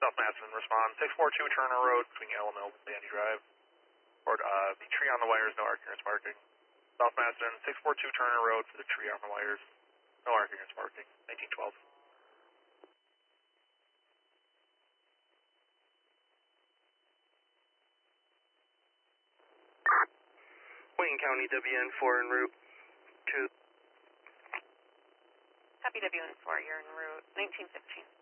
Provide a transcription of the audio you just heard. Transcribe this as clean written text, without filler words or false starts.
South Madison, respond. 642 Turner Road between Yellow Mills and Bandy Drive. Or the tree on the wires, no arguments marking. South Madison, 642 Turner Road for the tree on the wires. No arguments marking. 1912. Wayne County WN4 en route to... Copy WN4, you're en route. 1915.